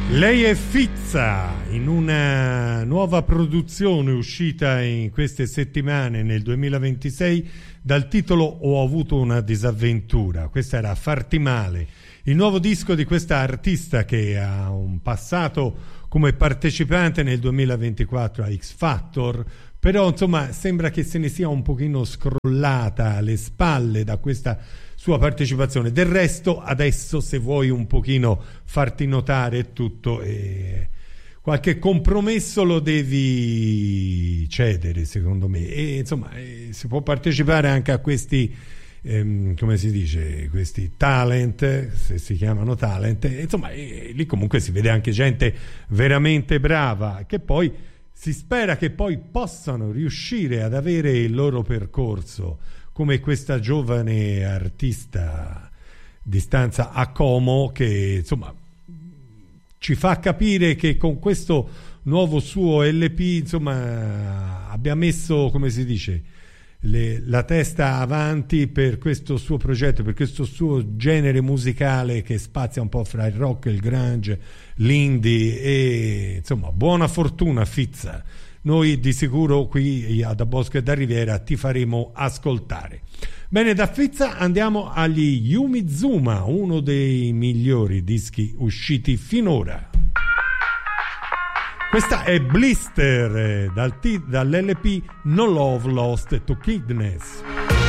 Lei è Fizza in una nuova produzione uscita in queste settimane nel 2026 dal titolo Ho avuto una disavventura. Questa era Farti male, il nuovo disco di questa artista che ha un passato come partecipante nel 2024 a X Factor, però insomma sembra che se ne sia un pochino scrollata alle spalle da questa sua partecipazione. Del resto adesso, se vuoi un pochino farti notare tutto, qualche compromesso lo devi cedere, secondo me, e insomma si può partecipare anche a questi come si dice, questi talent, se si chiamano talent, insomma lì comunque si vede anche gente veramente brava, che poi si spera che poi possano riuscire ad avere il loro percorso, come questa giovane artista di stanza a Como, che insomma ci fa capire che con questo nuovo suo LP insomma abbia messo, come si dice, la testa avanti per questo suo progetto, per questo suo genere musicale che spazia un po' fra il rock, il grunge, l'indie, e insomma buona fortuna Fizza. Noi di sicuro qui da Bosco e da Riviera ti faremo ascoltare. Bene, da Fizza andiamo agli Yumizuma, uno dei migliori dischi usciti finora. Questa è Blister dall'LP No Love Lost to Kidness.